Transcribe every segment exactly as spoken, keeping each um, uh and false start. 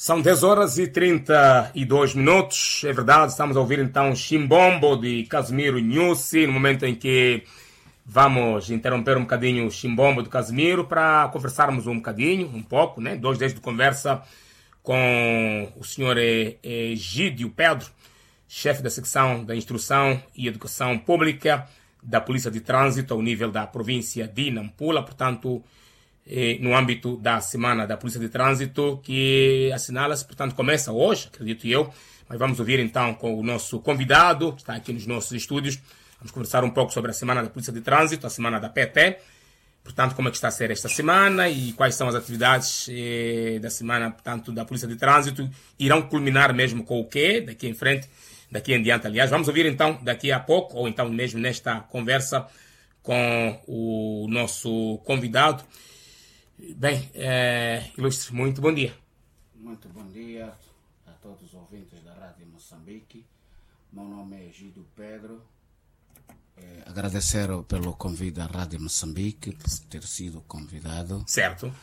São dez horas e trinta e dois minutos, é verdade, estamos a ouvir então Chimbombo de Casimiro Nyusi, no momento em que vamos interromper um bocadinho o Chimbombo de Casimiro para conversarmos um bocadinho, um pouco, né? Dois dias de conversa com o senhor Egídio Pedro, chefe da secção da Instrução e Educação Pública da Polícia de Trânsito ao nível da província de Nampula, portanto, no âmbito da Semana da Polícia de Trânsito, que assinala-se, portanto, começa hoje, acredito eu, mas vamos ouvir então com o nosso convidado, que está aqui nos nossos estúdios, vamos conversar um pouco sobre a Semana da Polícia de Trânsito, a Semana da P T, portanto, como é que está a ser esta semana e quais são as atividades eh, da Semana, portanto, da Polícia de Trânsito, irão culminar mesmo com o quê, daqui em frente, daqui em diante, aliás. Vamos ouvir então, daqui a pouco, ou então mesmo nesta conversa com o nosso convidado. Bem, é, ilustre, muito bom dia. Muito bom dia a todos os ouvintes da Rádio Moçambique. Meu nome é Egídio Pedro. É, agradecer pelo convite à Rádio Moçambique, por ter sido convidado. Certo.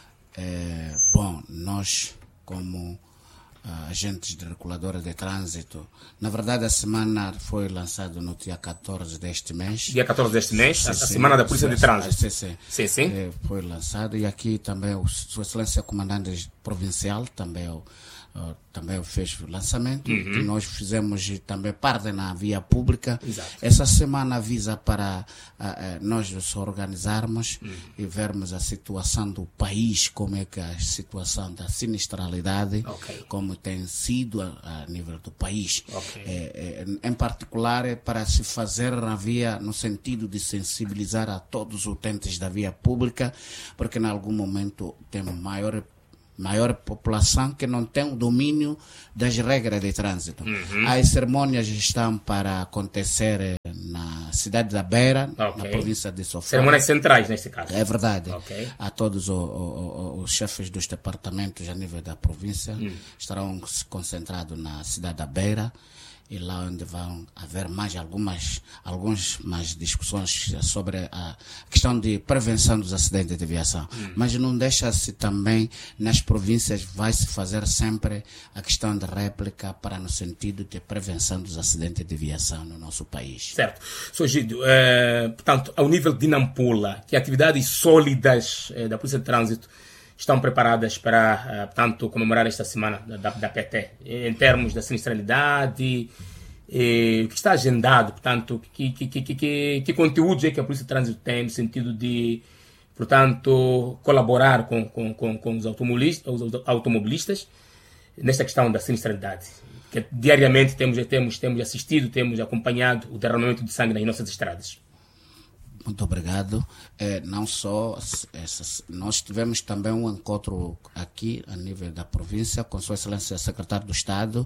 É, bom, nós, como uh, agentes de reguladora de trânsito, na verdade a semana foi lançada no dia catorze deste mês. Dia catorze deste mês, sim, a, sim, Semana da Polícia sim, de Trânsito. Sim, sim. Sim, sim. É, foi lançado e aqui também o Sua Excelência Comandante Provincial também o Uh, também fez o lançamento, uhum. que nós fizemos também parte na via pública. Exato. Essa semana visa para uh, uh, nós nos organizarmos uhum. e vermos a situação do país, como é que a situação da sinistralidade, okay. como tem sido a, a nível do país. Okay. É, é, em particular, é para se fazer na via, no sentido de sensibilizar a todos os utentes da via pública, porque em algum momento temos maior maior população que não tem o domínio das regras de trânsito. Uhum. As cerimônias estão para acontecer na cidade da Beira, okay. na província de Sofala. Cerimônias centrais, neste caso. É verdade. Okay. A todos os, os, os chefes dos departamentos a nível da província uhum. estarão concentrados na cidade da Beira, e lá onde vão haver mais algumas algumas mais discussões sobre a questão de prevenção dos acidentes de aviação. Hum. Mas não deixa-se também, nas províncias, vai-se fazer sempre a questão de réplica para no sentido de prevenção dos acidentes de aviação no nosso país. Certo. Sr. Egídio, eh, portanto, ao nível de Nampula, que atividades sólidas eh, da Polícia de Trânsito estão preparadas para, portanto, comemorar esta semana da, da P T, em termos da sinistralidade, o que está agendado, portanto, que, que, que, que, que conteúdos é que a Polícia de Trânsito tem no sentido de, portanto, colaborar com, com, com, com os, automobilistas, os automobilistas nesta questão da sinistralidade. Que diariamente temos, temos, temos assistido, temos acompanhado o derramamento de sangue nas nossas estradas. Muito obrigado. É, não só essas, nós tivemos também um encontro aqui a nível da província com Sua Excelência Secretário do Estado.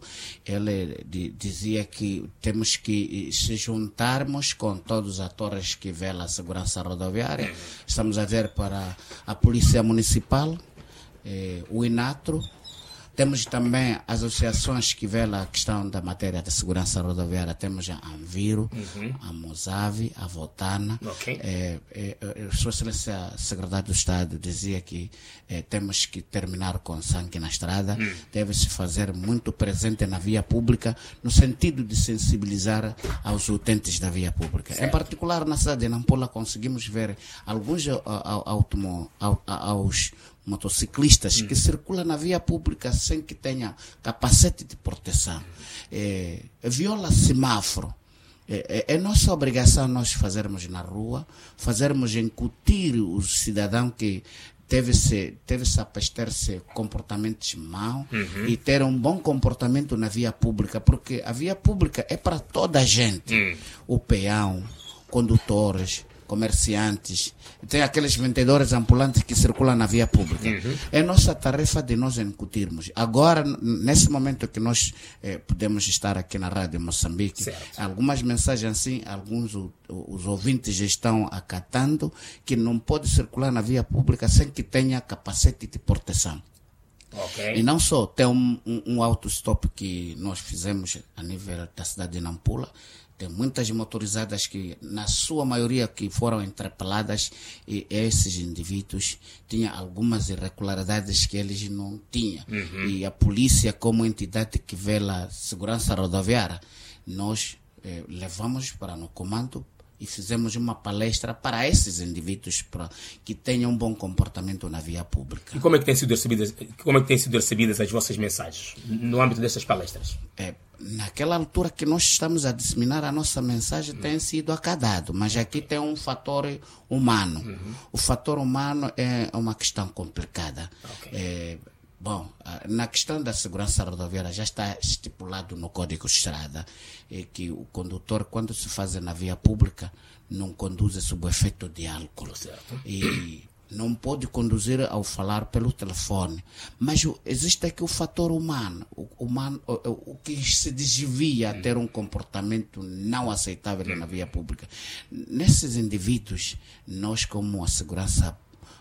Ele de, dizia que temos que se juntarmos com todos os atores que velam a segurança rodoviária. Estamos a ver para a Polícia Municipal, eh, o INATRO. Temos também as associações que velam a questão da matéria da segurança rodoviária. Temos a Anviro, uhum. a Mozave, a Votana. Okay. É, é, é, Sua Excelência Secretário do Estado dizia que é, temos que terminar com sangue na estrada. Uhum. Deve-se fazer muito presente na via pública, no sentido de sensibilizar aos utentes da via pública. Certo. Em particular, na cidade de Nampula, conseguimos ver alguns automo, aos motociclistas hum. que circulam na via pública sem que tenha capacete de proteção. É, viola semáforo. É, é, é nossa obrigação nós fazermos na rua, fazermos incutir o cidadão que deve-se deve abster-se comportamentos maus uhum. e ter um bom comportamento na via pública, porque a via pública é para toda a gente. Hum. O peão, condutores, comerciantes, tem aqueles vendedores ambulantes que circulam na via pública. Uhum. É nossa tarefa de nós incutirmos. Agora, nesse momento que nós eh, podemos estar aqui na Rádio Moçambique, certo. Algumas mensagens assim, alguns o, os ouvintes estão acatando que não pode circular na via pública sem que tenha capacete de proteção. Okay. E não só, tem um, um, um auto-stop que nós fizemos a nível da cidade de Nampula. tem muitas motorizadas que, na sua maioria, que foram interpeladas, e esses indivíduos tinham algumas irregularidades que eles não tinham. Uhum. E a polícia, como entidade que vela a segurança rodoviária, nós eh, levamos para no comando e fizemos uma palestra para esses indivíduos para que tenham um bom comportamento na via pública. E como é que têm sido recebidas, como é que têm sido recebidas as vossas mensagens no âmbito destas palestras? É, naquela altura que nós estamos a disseminar a nossa mensagem, uhum. tem sido acatado, mas aqui tem um fator humano. Uhum. O fator humano é uma questão complicada. Okay. É, Bom, na questão da segurança rodoviária já está estipulado no Código de Estrada é que o condutor, quando se faz na via pública, não conduz sob o efeito de álcool. Certo. E não pode conduzir ao falar pelo telefone. Mas existe aqui o fator humano, o, humano, o, o que se desvia a ter um comportamento não aceitável na via pública. Nesses indivíduos, nós como a segurança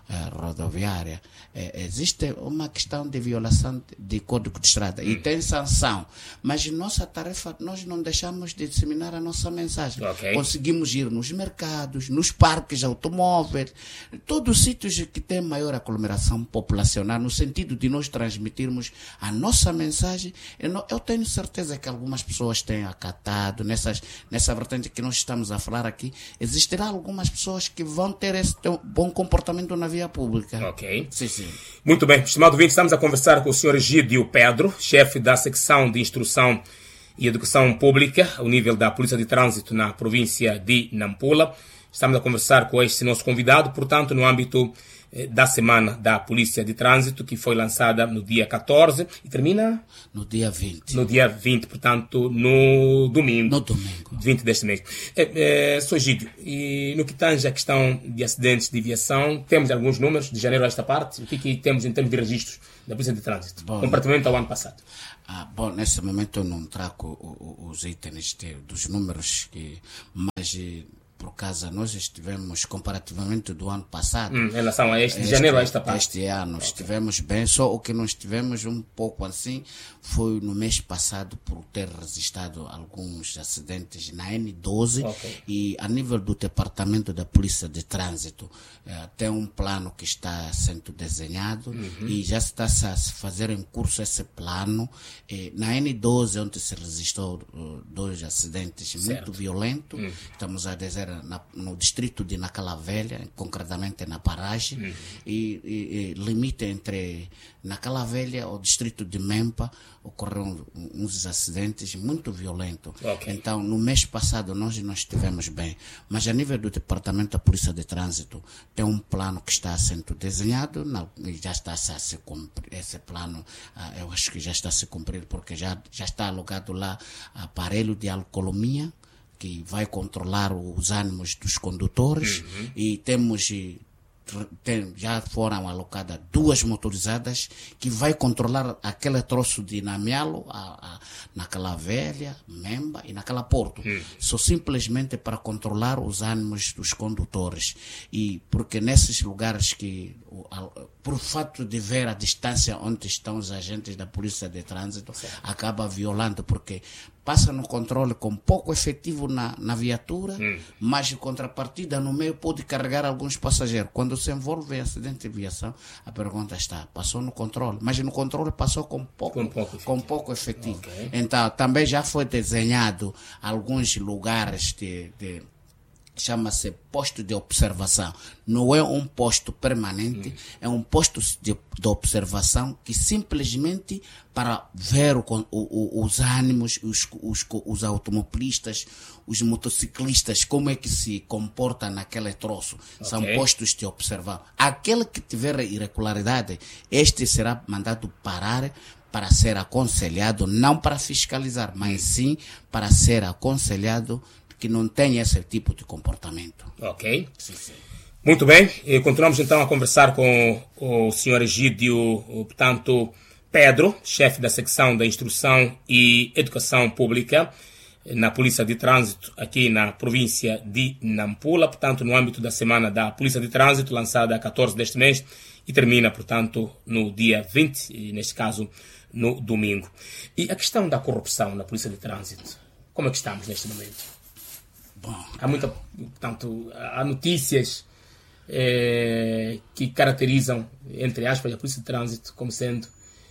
rodoviária, é, existe uma questão de violação de Código de Estrada, hum. e tem sanção, mas nossa tarefa, nós não deixamos de disseminar a nossa mensagem. Okay. Conseguimos ir nos mercados, nos parques automóveis, todos os sítios que têm maior aglomeração populacional, no sentido de nós transmitirmos a nossa mensagem. Eu, não, eu tenho certeza que algumas pessoas têm acatado nessas, nessa vertente que nós estamos a falar aqui. Existirá algumas pessoas que vão ter esse bom comportamento na via pública. Ok. Sim, sim. Muito bem. Estimado ouvinte, estamos a conversar com o senhor Egídio Pedro, chefe da secção de Instrução e Educação Pública, ao nível da Polícia de Trânsito na província de Nampula. Estamos a conversar com este nosso convidado, portanto, no âmbito eh, da Semana da Polícia de Trânsito, que foi lançada no dia catorze e termina? No dia vinte. No dia vinte, portanto, no domingo. No domingo. vinte deste mês. É, é, Sr. Egídio, e no que tange a questão de acidentes de viação, temos alguns números de janeiro a esta parte? O que, que temos em termos de registros da Polícia de Trânsito, bom, comparativamente ao ano passado? Ah, bom, nesse momento eu não trago o, o, os itens de, dos números, que, mas por causa nós estivemos comparativamente do ano passado. Hum, em relação a este, de este, janeiro a esta parte? Este ano okay. estivemos bem, só o que não estivemos um pouco assim foi no mês passado por ter registrado alguns acidentes na N doze, okay. e a nível do Departamento da Polícia de Trânsito eh, tem um plano que está sendo desenhado, uhum. e já está a se fazer em curso esse plano. Eh, na N doze, onde se registrou uh, dois acidentes certo. muito violentos, uhum. estamos a dizer Na, no distrito de Nacala Velha, concretamente na Paragem, uhum. e, e, e limite entre Nacala Velha e o distrito de Mempa, ocorreram uns acidentes muito violentos. Okay. Então, no mês passado, nós não estivemos bem, mas a nível do Departamento da Polícia de Trânsito, tem um plano que está sendo desenhado, não, e já está a se cumprir, esse plano, uh, eu acho que já está a se cumprir, porque já, já está alugado lá aparelho de alcoolomia, que vai controlar os ânimos dos condutores, uhum. e temos tem, já foram alocadas duas motorizadas que vai controlar aquele troço de Namialo, a, a, naquela Velha, Memba e naquela Porto. Uhum. Só simplesmente para controlar os ânimos dos condutores. E porque nesses lugares que, por fato de ver a distância onde estão os agentes da Polícia de Trânsito, certo. acaba violando, porque passa no controle com pouco efetivo na, na viatura, hum. mas em contrapartida no meio pode carregar alguns passageiros. Quando se envolve em acidente de viação, a pergunta está, passou no controle, mas no controle passou com pouco, com pouco efetivo. Com pouco efetivo. Okay. Então, também já foi desenhado alguns lugares de... de chama-se posto de observação. Não é um posto permanente, hum. é um posto de, de observação que simplesmente para ver o, o, o, os ânimos, os, os, os automobilistas, os motociclistas, como é que se comporta naquele troço. Okay. São postos de observação. Aquele que tiver irregularidade, este será mandado parar para ser aconselhado, não para fiscalizar, mas sim para ser aconselhado que não tem esse tipo de comportamento. Ok. Sim, sim. Muito bem. E continuamos então a conversar com o senhor Egídio, portanto, Pedro, chefe da secção da Instrução e Educação Pública na Polícia de Trânsito aqui na província de Nampula, portanto, no âmbito da Semana da Polícia de Trânsito, lançada a catorze deste mês e termina, portanto, no dia vinte, e neste caso, no domingo. E a questão da corrupção na Polícia de Trânsito, como é que estamos neste momento? Bom, há muita, portanto, há notícias eh, que caracterizam, entre aspas, a Polícia de Trânsito como sendo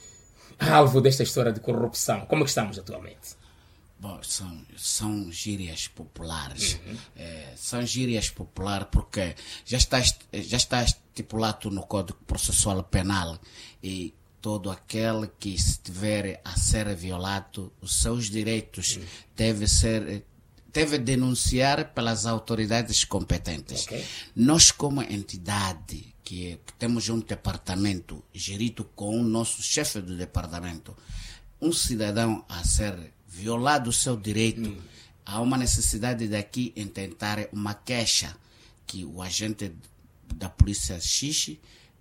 alvo desta história de corrupção. Como é que estamos atualmente? Bom, são, são gírias populares. Uhum. É, são gírias populares porque já está, já está estipulado no Código Processual Penal e todo aquele que estiver a ser violado, os seus direitos uhum. deve ser, deve denunciar pelas autoridades competentes. Okay. Nós, como entidade, que, que temos um departamento gerido com o nosso chefe do departamento, um cidadão a ser violado o seu direito, hum. há uma necessidade daqui em tentar uma queixa que o agente da polícia X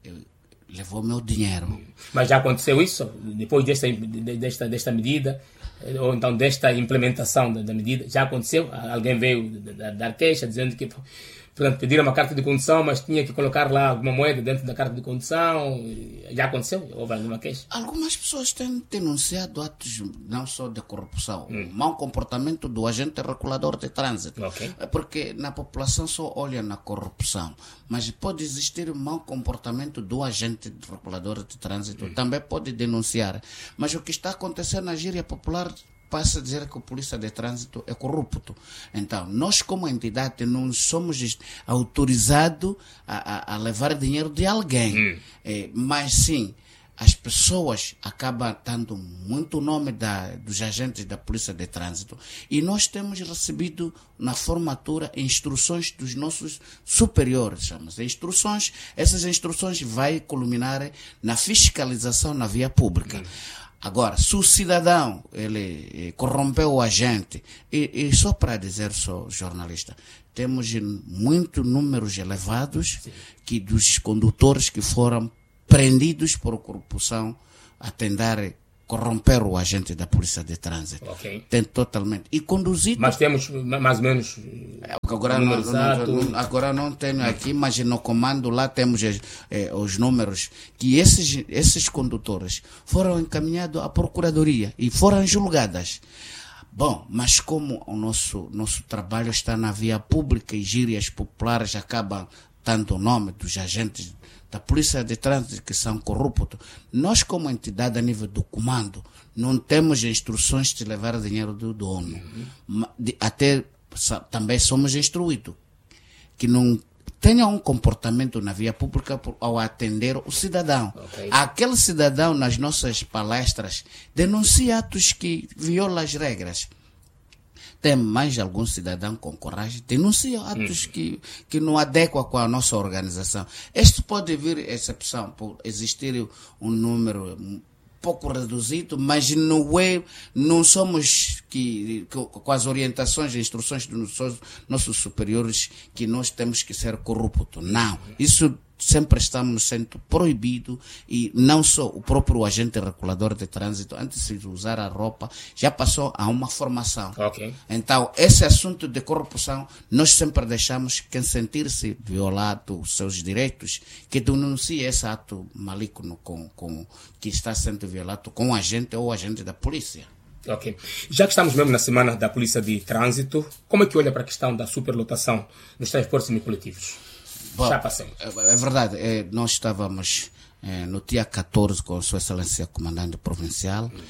levou meu dinheiro. Hum. Mas já aconteceu isso? Depois desta, desta, desta medida, ou então desta implementação da, da medida, já aconteceu? Alguém veio dar queixa dizendo que, portanto, pediram uma carta de condução, mas tinha que colocar lá alguma moeda dentro da carta de condução. Já aconteceu? Houve alguma queixa? Algumas pessoas têm denunciado atos não só de corrupção, hum. mau comportamento do agente regulador de trânsito. Okay. Porque na população só olha na corrupção, mas pode existir mau comportamento do agente regulador de trânsito. Hum. Também pode denunciar. Mas o que está acontecendo na gíria popular passa a dizer que a polícia de trânsito é corrupto. Então, nós como entidade não somos autorizados a, a, a levar dinheiro de alguém. Hum. É, mas sim, as pessoas acabam dando muito nome da, dos agentes da polícia de trânsito e nós temos recebido na formatura instruções dos nossos superiores, chamamos instruções. Essas instruções vão culminar na fiscalização na via pública. Hum. Agora, se o cidadão ele corrompeu o agente, e, e só para dizer, só jornalista, temos muitos números elevados que dos condutores que foram prendidos por corrupção a tentar corromper o agente da polícia de trânsito. Okay. Tem totalmente. E conduzido... Mas temos mais ou menos... Agora não, não, agora não tenho aqui, mas no comando lá temos eh, os números que esses, esses condutores foram encaminhados à procuradoria e foram julgadas. Bom, mas como o nosso, nosso trabalho está na via pública e gírias populares acabam dando o nome dos agentes da polícia de trânsito que são corruptos, nós como entidade a nível do comando não temos instruções de levar dinheiro do dono. Uhum. Até também somos instruídos que não tenha um comportamento na via pública ao atender o cidadão. Okay. Aquele cidadão nas nossas palestras denuncia atos que violam as regras. Tem mais algum cidadão com coragem, denuncia atos hum. que, que não adequam com a nossa organização. Este pode vir exceção por existir um número pouco reduzido, mas não é, não somos que, que com as orientações e instruções dos nossos, nossos superiores que nós temos que ser corruptos. Não, isso sempre estamos sendo proibido e não só o próprio agente regulador de trânsito, antes de usar a roupa, já passou a uma formação. Okay. Então, esse assunto de corrupção, nós sempre deixamos quem sentir-se violado os seus direitos, que denuncie esse ato maligno com, com, que está sendo violado com o agente ou o agente da polícia. Ok. Já que estamos mesmo na semana da Polícia de Trânsito, como é que olha para a questão da superlotação nos transportes semicoletivos? Bom, já passamos. É, é verdade, é, nós estávamos é, no dia catorze com a Sua Excelência Comandante Provincial, hum.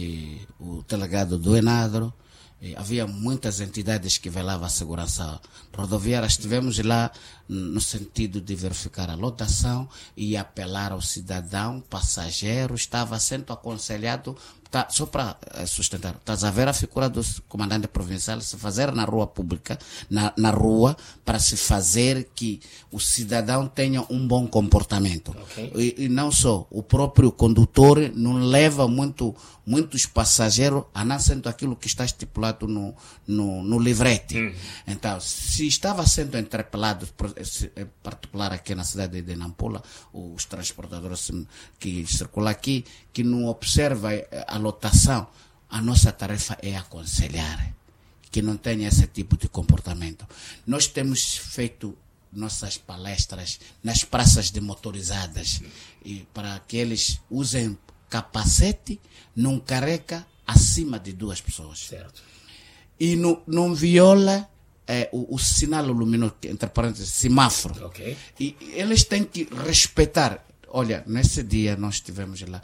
e o delegado do Enadro, e havia muitas entidades que velavam a segurança rodoviária. Estivemos lá no sentido de verificar a lotação e apelar ao cidadão, passageiro, estava sendo aconselhado. Tá, só para sustentar, estás a ver a figura do comandante provincial se fazer na rua pública, na, na rua, para se fazer que o cidadão tenha um bom comportamento. Okay. E, e não só, o próprio condutor não leva muito, muitos passageiros a não sendo aquilo que está estipulado no, no, no livrete. Uhum. Então, se estava sendo interpelado, em particular aqui na cidade de Nampula, os transportadores que circulam aqui, que não observam a lotação, a nossa tarefa é aconselhar que não tenha esse tipo de comportamento. Nós temos feito nossas palestras nas praças de motorizadas e para que eles usem capacete, não carrega acima de duas pessoas. Certo. E não, não viola é, o, o sinal luminoso, entre parênteses, semáforo. Okay. E eles têm que respeitar. Olha, nesse dia nós estivemos lá.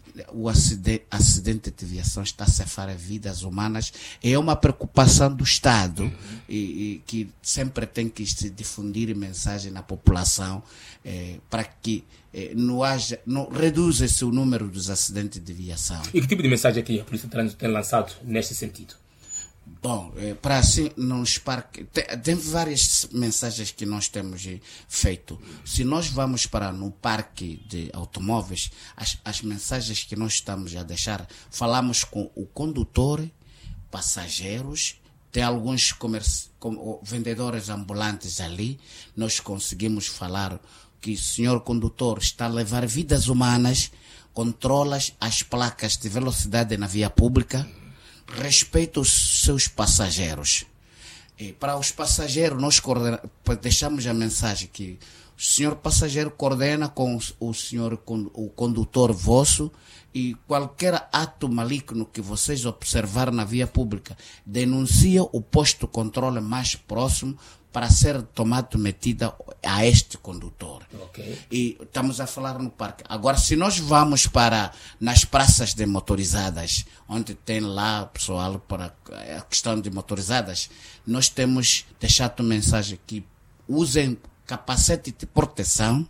O acidente, acidente de aviação está a ceifar vidas humanas. É uma preocupação do Estado, uhum. e, e que sempre tem que se difundir mensagem na população, eh, para que eh, não haja, não reduza-se o número dos acidentes de aviação. E que tipo de mensagem aqui a Polícia de Trânsito tem lançado neste sentido? Bom, eh, para assim, nos parques, tem, tem várias mensagens que nós temos eh, feito. Se nós vamos para no parque de automóveis, as, as mensagens que nós estamos a deixar, falamos com o condutor, passageiros, tem alguns comerci- com, vendedores ambulantes ali, nós conseguimos falar que o senhor condutor está a levar vidas humanas, controla as placas de velocidade na via pública, respeita os seus passageiros. E para os passageiros, nós coordena, deixamos a mensagem que o senhor passageiro coordena com o senhor o condutor vosso, e qualquer ato maligno que vocês observarem na via pública, denuncia o posto de controle mais próximo para ser tomado medida a este condutor. Okay. E estamos a falar no parque. Agora, se nós vamos para nas praças de motorizadas, onde tem lá pessoal para a questão de motorizadas, nós temos deixado mensagem que usem capacete de proteção,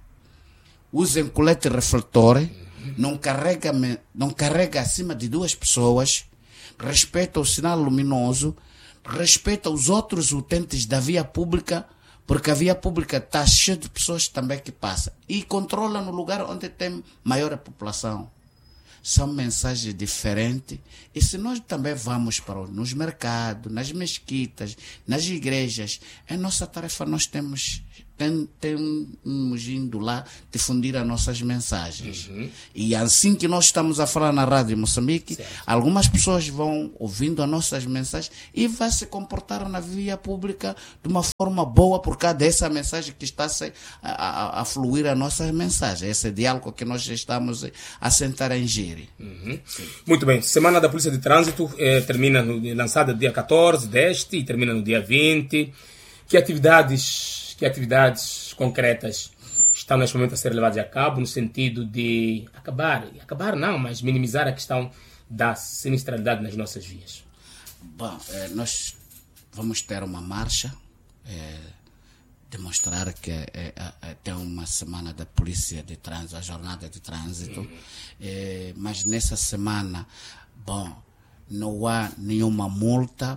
usem colete refletor, uhum. não carrega, não carrega acima de duas pessoas, respeita o sinal luminoso, respeita os outros utentes da via pública, porque a via pública está cheia de pessoas também que passam, e controla no lugar onde tem maior população. São mensagens diferentes. E se nós também vamos para nos mercados, nas mesquitas, nas igrejas, é nossa tarefa, nós temos tem, temos indo lá difundir as nossas mensagens. Uhum. E assim que nós estamos a falar na Rádio Moçambique, certo. Algumas pessoas vão ouvindo as nossas mensagens e vão se comportar na via pública de uma forma boa por causa dessa mensagem que está a, a, a fluir a nossa mensagem, esse diálogo que nós estamos a sentar em Giri. Uhum. Muito bem. Semana da Polícia de Trânsito eh, termina no, lançada dia catorze deste e termina no dia vinte. Que atividades Que atividades concretas estão neste momento a ser levadas a cabo no sentido de acabar, acabar não, mas minimizar a questão da sinistralidade nas nossas vias? Bom, eh, nós vamos ter uma marcha, eh, demonstrar que eh, eh, tem uma semana da Polícia de Trânsito, a jornada de trânsito, uhum. eh, mas nessa semana, bom, não há nenhuma multa,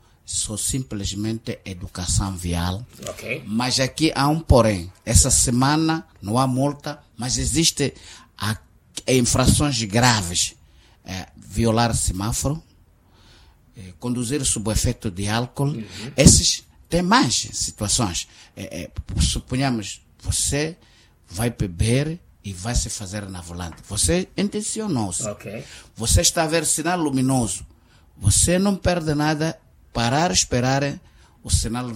só simplesmente educação vial. Okay. Mas aqui há um porém. Essa semana não há multa, mas existe a, a infrações graves. É, violar semáforo, é, conduzir sob o efeito de álcool. Uhum. Esses tem mais situações. É, é, suponhamos, você vai beber e vai se fazer na volante. Você intencionou-se. Okay. Você está a ver sinal luminoso. Você não perde nada. Parar, esperar, o sinal,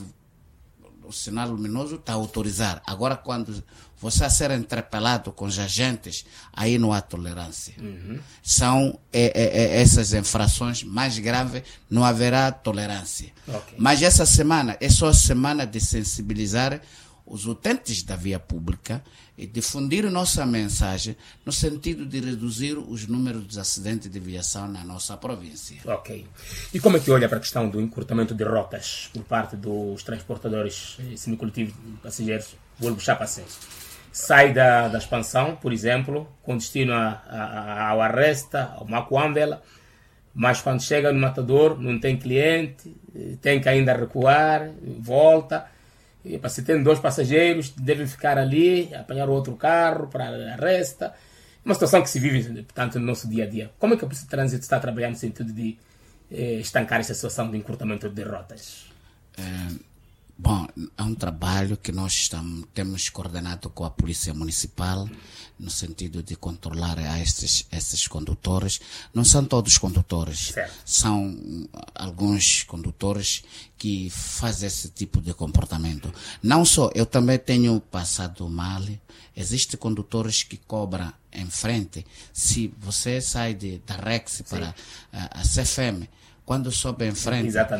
o sinal luminoso está a autorizar. Agora, quando você a ser interpelado com os agentes, aí não há tolerância. Uhum. São é, é, é, essas infrações mais graves, não haverá tolerância. Okay. Mas essa semana é só a semana de sensibilizar os utentes da via pública e difundir nossa mensagem no sentido de reduzir os números dos acidentes de aviação na nossa província. Ok. E como é que olha para a questão do encurtamento de rotas por parte dos transportadores semicoletivos de passageiros, vulgo Chapacé? Sai da, da expansão, por exemplo, com destino a, a, ao Arresta, ao Macuambela, mas quando chega no Matador não tem cliente, tem que ainda recuar, volta. E, se tem dois passageiros, devem ficar ali, apanhar outro carro para a resta. Uma situação que se vive, portanto, no nosso dia a dia. Como é que a Polícia de Trânsito está trabalhando no sentido de eh, estancar essa situação de encurtamento de rotas? É, bom, é um trabalho que nós estamos, temos coordenado com a Polícia Municipal, no sentido de controlar a estes, estes condutores. Não são todos condutores, certo. São alguns condutores que fazem esse tipo de comportamento. Não só, eu também tenho passado mal, existem condutores que cobram em frente. Se você sai de, da Rex para a, a C F M, quando sobe em frente, exatamente,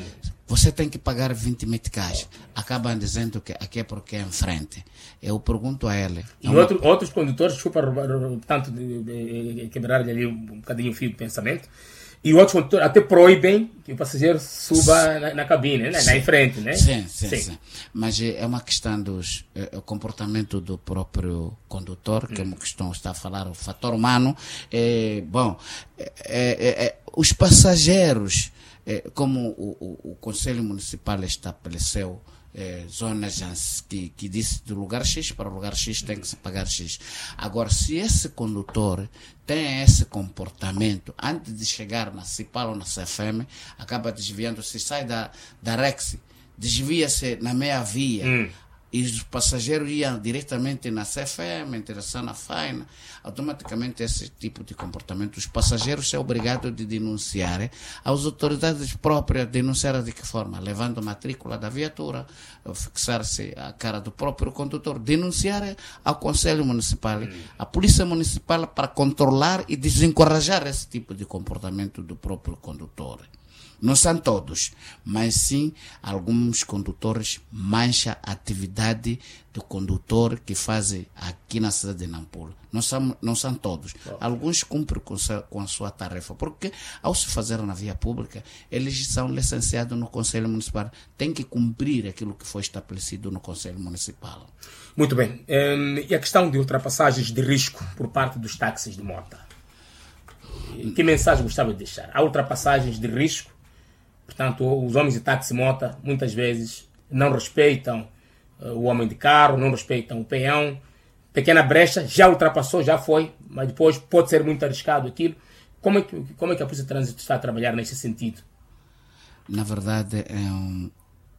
você tem que pagar vinte meticais. Acabam dizendo que aqui é porque é em frente. Eu pergunto a ele. E é uma... outro, outros condutores, desculpa, tanto de, de, de quebrar ali um bocadinho o fio do pensamento, e outros condutores até proíbem que o passageiro suba na, na cabine, né? Na em frente, né? Sim, sim, sim, sim. Mas é uma questão do é, comportamento do próprio condutor, que hum. é uma questão, está a falar, o fator humano. É, bom, é, é, é, os passageiros, é, como o, o, o Conselho Municipal estabeleceu, É, zonas que, que disse do lugar X para o lugar X tem que se pagar X. Agora, se esse condutor tem esse comportamento antes de chegar na Cipal ou na C F M, acaba desviando, se sai da, da Rex, desvia-se na meia via. Hum. E os passageiros iam diretamente na C F M, em direção à Faina, automaticamente esse tipo de comportamento, os passageiros são obrigados de denunciar às autoridades próprias. Denunciar de que forma? Levando a matrícula da viatura, fixar-se a cara do próprio condutor, denunciar ao Conselho Municipal, à Polícia Municipal, para controlar e desencorajar esse tipo de comportamento do próprio condutor. Não são todos, mas sim alguns condutores mancham a atividade do condutor que fazem aqui na cidade de Nampula. Não são, não são todos. Alguns cumprem com, com a sua tarefa, porque ao se fazer na via pública, eles são licenciados no Conselho Municipal. Tem que cumprir aquilo que foi estabelecido no Conselho Municipal. Muito bem. Um, e a questão de ultrapassagens de risco por parte dos táxis de mota? Que mensagem gostava de deixar? Há ultrapassagens de risco. Portanto, os homens de táxi-mota muitas vezes não respeitam uh, o homem de carro, não respeitam o peão. Pequena brecha, já ultrapassou, já foi, mas depois pode ser muito arriscado aquilo. Como é que, como é que a Polícia de Trânsito está a trabalhar nesse sentido? Na verdade, é um,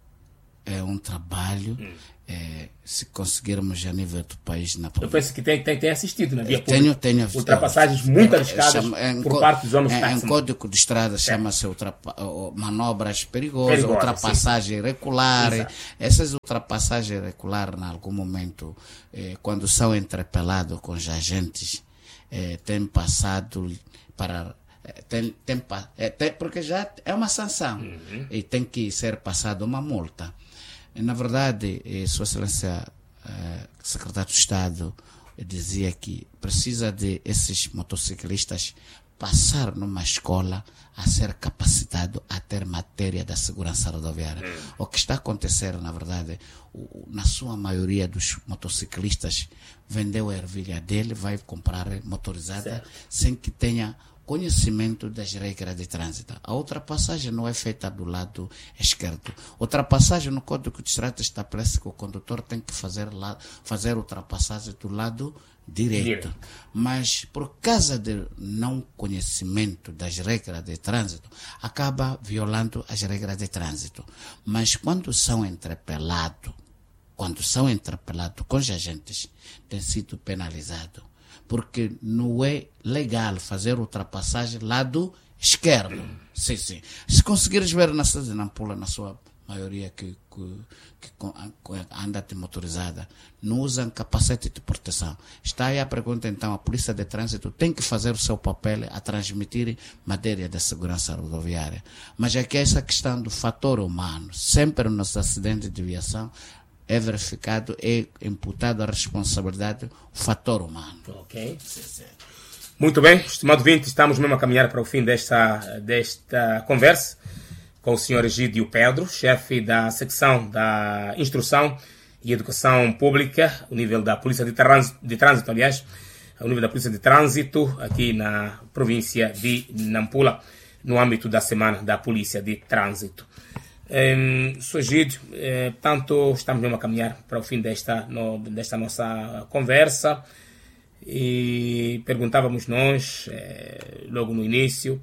é um trabalho. Hum. É, se conseguirmos a nível do país na Eu penso que tem, tem, tem assistido na via tenho, pública. Tenho, ultrapassagens é, muito arriscadas chama, é, por parte dos homens de táxi. Em Código de Estrada é. chama-se ultrapa, manobras perigosas, Perigosa, ultrapassagem sim. irregular. Exato. Essas ultrapassagens irregulares, em algum momento, eh, quando são entrepelados com os agentes, eh, têm passado para... Tem, tem, é, tem, porque já é uma sanção uhum. e tem que ser passada uma multa. Na verdade, Sua Excelência, Secretário de Estado, dizia que precisa de esses motociclistas passar numa escola a ser capacitado a ter matéria da segurança rodoviária. Hum. O que está acontecendo, na verdade, o, na sua maioria dos motociclistas vendeu a ervilha dele, vai comprar motorizada, certo. sem que tenha conhecimento das regras de trânsito. A ultrapassagem não é feita do lado esquerdo. Ultrapassagem no Código de Estrada estabelece que o condutor tem que fazer, lá, fazer ultrapassagem do lado direito. direito. Mas por causa de não conhecimento das regras de trânsito, acaba violando as regras de trânsito. Mas quando são entrepelados, quando são entrepelados com os agentes, tem sido penalizado. Porque não é legal fazer ultrapassagem lado esquerdo. Sim, sim. Se conseguires ver na cidade de Nampula, na sua maioria que, que, que anda de motorizada, não usam capacete de proteção. Está aí a pergunta, então, a Polícia de Trânsito tem que fazer o seu papel a transmitir matéria da segurança rodoviária. Mas aqui é essa questão do fator humano. Sempre nos acidentes de viação, é verificado, é imputado a responsabilidade do fator humano. Ok. Sim, sim. Muito bem, estimado ouvinte, estamos mesmo a caminhar para o fim desta, desta conversa com o senhor Egídio Pedro, chefe da secção da Instrução e Educação Pública, ao nível da Polícia de Trânsito, de Trânsito, aliás, ao nível da Polícia de Trânsito, aqui na província de Nampula, no âmbito da Semana da Polícia de Trânsito. Um, Sugiro, eh, portanto, estamos mesmo a caminhar para o fim desta, no, desta nossa conversa e perguntávamos nós, eh, logo no início,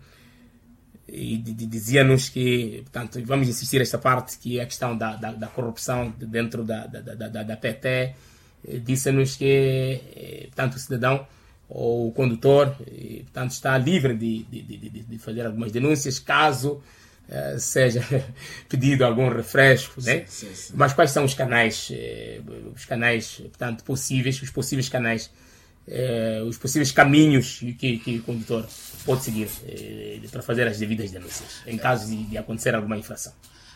e de, de, dizia-nos que, portanto, vamos insistir nesta parte, que é a questão da, da, da corrupção dentro da, da, da, da, da P T, eh, disse-nos que, eh, portanto, o cidadão ou o condutor, eh, portanto, está livre de, de, de, de fazer algumas denúncias, caso Uh, seja pedido algum refresco, sim, né? Sim, sim. Mas quais são os canais, eh, os canais, portanto, possíveis, os possíveis canais, eh, os possíveis caminhos que, que o condutor pode seguir eh, para fazer as devidas denúncias, em caso de, de acontecer alguma infração?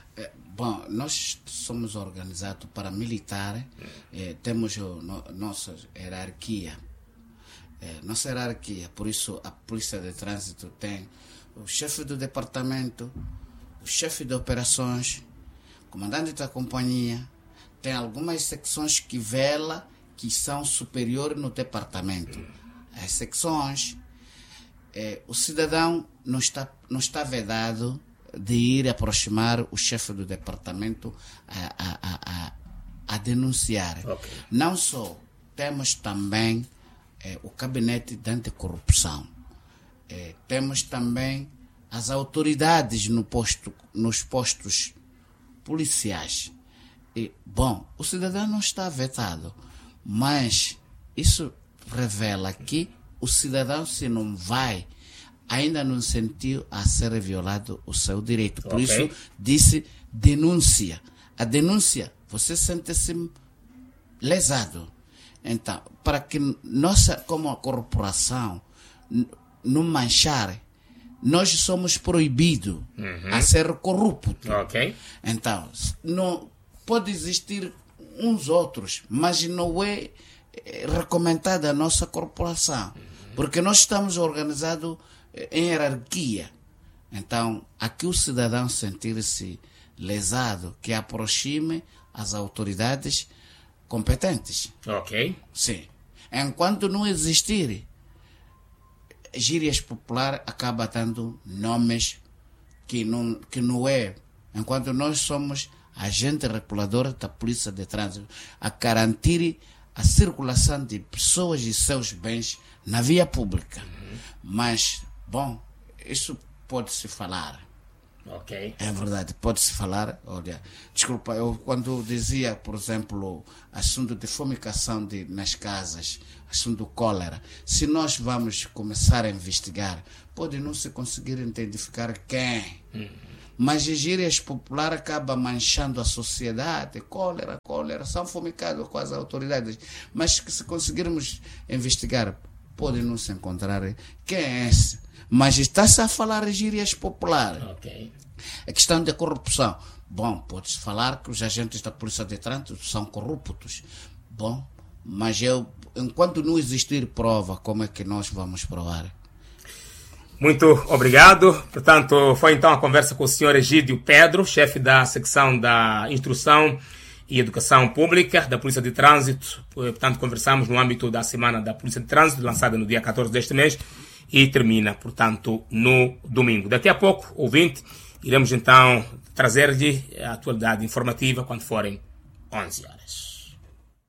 É, bom, nós somos organizados para militar, é, temos o, no, nossa hierarquia. É, nossa hierarquia, por isso a Polícia de Trânsito tem o chefe do departamento, o chefe de operações, comandante da companhia, tem algumas secções que vela que são superiores no departamento. As secções, é, o cidadão não está, não está vedado de ir aproximar o chefe do departamento a, a, a, a, a denunciar. Okay. Não só, temos também é, o gabinete de anticorrupção. É, temos também as autoridades no posto, nos postos policiais. E, bom, o cidadão não está vetado, mas isso revela que o cidadão, se não vai, ainda não sentiu a ser violado o seu direito. Por okay. isso, disse denúncia. A denúncia, você sente-se lesado. Então, para que nossa, como a corporação, não manchar, nós somos proibidos uhum. a ser corrupto. Okay. Então, não pode existir uns outros, mas não é recomendada a nossa corporação, uhum. porque nós estamos organizados em hierarquia. Então, aqui o cidadão sentir-se lesado, que aproxime as autoridades competentes. Ok. Sim. Enquanto não existir, gírias popular acaba dando nomes que não, que não é. Enquanto nós somos agente regulador da Polícia de Trânsito, a garantir a circulação de pessoas e seus bens na via pública. Uhum. Mas, bom, isso pode-se falar. Ok. É verdade, pode-se falar. Olha, desculpa, eu quando dizia, por exemplo, assunto de fumigação de, nas casas, assunto do cólera, se nós vamos começar a investigar, pode não se conseguir identificar quem. Uhum. Mas as gírias populares acabam manchando a sociedade. Cólera, cólera, são fumigados com as autoridades. Mas que se conseguirmos investigar, pode não se encontrar quem é esse. Mas está-se a falar gírias populares. Okay. A questão da corrupção. Bom, pode-se falar que os agentes da Polícia de Trânsito são corruptos. Bom, mas eu, enquanto não existir prova, como é que nós vamos provar? Muito obrigado. Portanto, foi então a conversa com o senhor Egídio Pedro, chefe da secção da Instrução e Educação Pública da Polícia de Trânsito. Portanto, conversamos no âmbito da Semana da Polícia de Trânsito, lançada no dia catorze deste mês, e termina, portanto, no domingo. Daqui a pouco, ouvinte, iremos então trazer-lhe a atualidade informativa quando forem onze horas.